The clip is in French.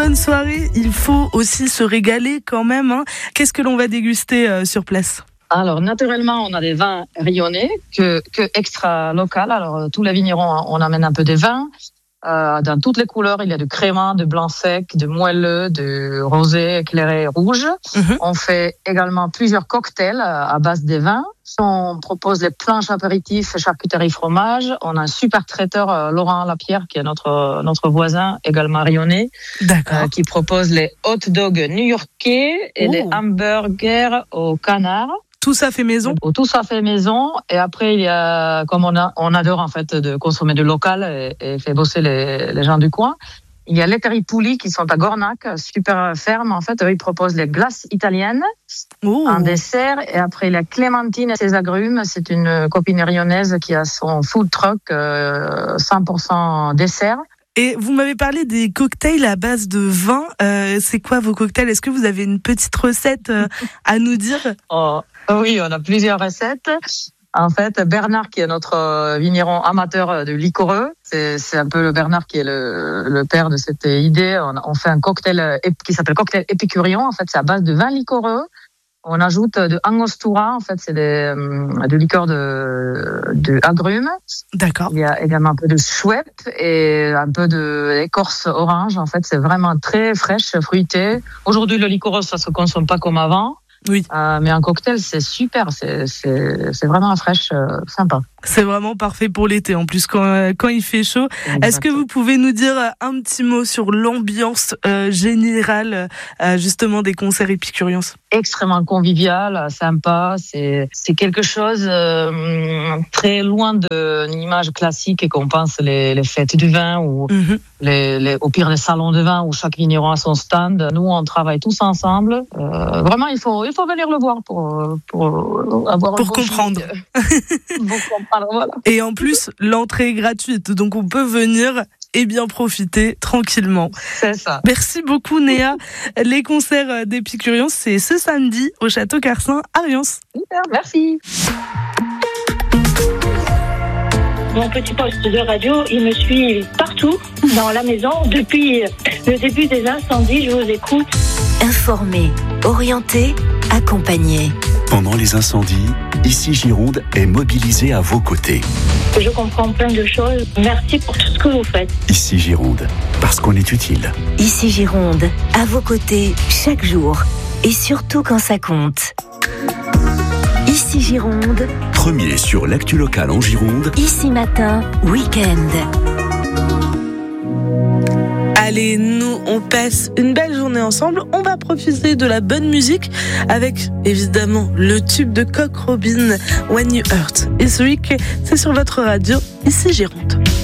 bonne soirée, il faut aussi se régaler quand même, hein. Qu'est-ce que l'on va déguster sur place ? Alors, naturellement, on a des vins rayonnés que extra local. Alors, tous les vignerons, on amène un peu des vins. Dans toutes les couleurs, il y a du crémant, de blanc sec, de moelleux, de rosé, éclairé, rouge. On fait également plusieurs cocktails à base des vins. On propose les planches apéritifs, charcuterie, fromage. On a un super traiteur, Laurent Lapierre, qui est notre voisin, également rayonné, qui propose les hot dogs new-yorkais et les hamburgers au canard. Tout ça fait maison. Tout ça fait maison. Et après, il y a, comme on adore en fait de consommer du local et fait bosser les gens du coin. Il y a les Teripulli qui sont à Gornac, super ferme. En fait, eux, ils proposent les glaces italiennes en dessert. Et après, il y a Clémentine et ses agrumes. C'est une copine rionnaise qui a son food truck 100% dessert. Et vous m'avez parlé des cocktails à base de vin. C'est quoi vos cocktails ? Est-ce que vous avez une petite recette à nous dire ? Oui, on a plusieurs recettes. En fait, Bernard, qui est notre vigneron amateur de liquoreux, c'est un peu le Bernard qui est le père de cette idée. On fait un cocktail qui s'appelle cocktail épicurion. En fait, c'est à base de vin liquoreux. On ajoute de angostura, en fait, c'est de liqueur de agrumes. D'accord. Il y a également un peu de chouette et un peu d'écorce orange. En fait, c'est vraiment très fraîche, fruité. Aujourd'hui, le liquoreux, ça se consomme pas comme avant. Oui. Mais un cocktail, c'est super. C'est vraiment fraîche, sympa. C'est vraiment parfait pour l'été. En plus, quand il fait chaud. Exactement. Est-ce que vous pouvez nous dire un petit mot sur l'ambiance générale, justement, des concerts Épicurions ? Extrêmement convivial, sympa. C'est quelque chose très loin d'une image classique et qu'on pense les fêtes du vin ou au pire les salons de vin où chaque vigneron a son stand. Nous, on travaille tous ensemble. Vraiment, il faut venir le voir pour avoir pour comprendre. Voilà. Et en plus, l'entrée est gratuite, donc on peut venir et bien profiter tranquillement. C'est ça. Merci beaucoup Néa. Les concerts d'Épicurions, c'est ce samedi au Château Carcin à Rions. Super, merci. Mon petit poste de radio, il me suit partout dans la maison. Depuis le début des incendies, je vous écoute. Informé, orienté, accompagné. Pendant les incendies, Ici Gironde est mobilisé à vos côtés. Je comprends plein de choses. Merci pour tout ce que vous faites. Ici Gironde, parce qu'on est utile. Ici Gironde, à vos côtés chaque jour et surtout quand ça compte. Ici Gironde. Premier sur l'actu locale en Gironde. Ici Matin, week-end. Allez, nous, on passe une belle journée ensemble. On va profiter de la bonne musique avec, évidemment, le tube de Coq Robin, When You Hurt. Et celui que c'est sur votre radio, Ici Gironde.